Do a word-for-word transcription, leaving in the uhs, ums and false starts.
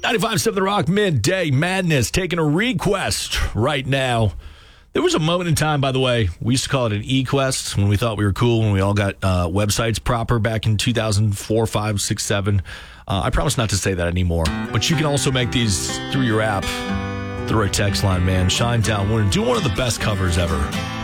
ninety-five point seven The Rock, Midday Madness, taking a request right now. There was a moment in time, by the way, we used to call it an e-quest when we thought we were cool, when we all got uh, websites proper back in two thousand four, five, six, seven. Uh, I promise not to say that anymore. But you can also make these through your app, through our text line, man. Shinedown, we're doing one of the best covers ever.